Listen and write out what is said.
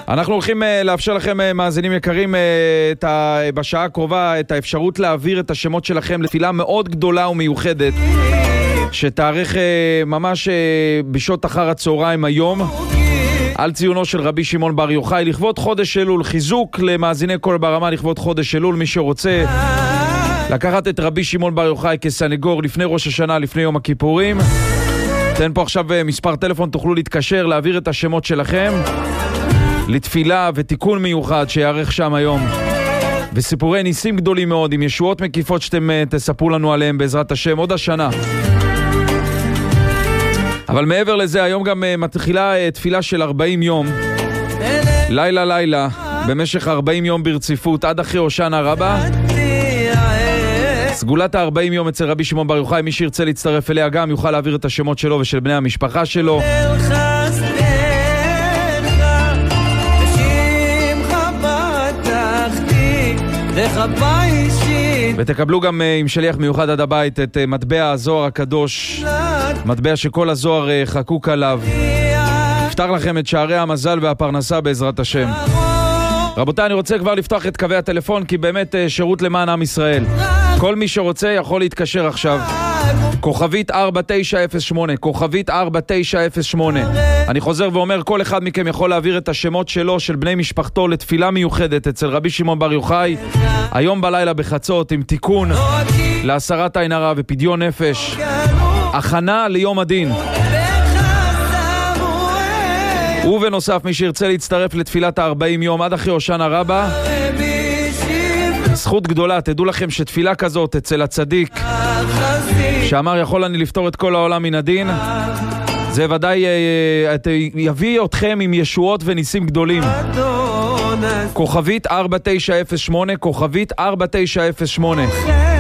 אנחנו הולכים לאפשר לכם, מאזינים יקרים, בשעה הקרובה את האפשרות להעביר את השמות שלכם לתפילה מאוד גדולה ומיוחדת שתארך ממש בשעות אחר הצהריים היום על ציונו של רבי שמעון בר יוחאי לכבוד חודש אלול. חיזוק למאזיני כל ברמה לכבוד חודש אלול. מי שרוצה לקחת את רבי שמעון בר יוחאי כסנגור לפני ראש השנה, לפני יום הכיפורים, תן פה עכשיו מספר טלפון, תוכלו להתקשר, להעביר את השמות שלכם לתפילה ותיקון מיוחד שיערך שם היום, וסיפורי ניסים גדולים מאוד עם ישועות מקיפות שאתם תספרו לנו עליהם בעזרת השם עוד השנה. אבל מעבר לזה, היום גם מתחילה תפילה של 40 יום, לילה במשך 40 יום ברציפות עד אחרי הושענא רבה. סגולת ה-40 יום אצל רבי שמעון בר יוחאי. מי שירצה להצטרף אליה גם יוכל להעביר את השמות שלו ושל בני המשפחה שלו. ותקבלו גם עם שליח מיוחד עד הבית את מטבע הזוהר הקדוש, מטבע שכל הזוהר חקוק עליו, יפתח לכם את שערי המזל והפרנסה בעזרת השם. רבותיי, אני רוצה כבר לפתוח את קווי הטלפון, כי באמת שירות למען עם ישראל. כל מי שרוצה יכול להתקשר עכשיו. כוכבית 4908, כוכבית 4908. אני חוזר ואומר, כל אחד מכם יכול להעביר את השמות שלו, של בני משפחתו, לתפילה מיוחדת אצל רבי שמעון בר יוחאי היום בלילה בחצות, עם תיקון להסרת עין הרע ופדיון נפש, הכנה ליום הדין. ובנוסף, מי שירצה להצטרף לתפילת ה-40 יום עד אחרי הושענא רבה, זכות גדולה. תדעו לכם שתפילה כזאת אצל הצדיק שאמר יכול אני לפתור את כל העולם מן הדין, זה ודאי יביא אתכם עם ישועות וניסים גדולים. כוכבית 4908, כוכבית 4908.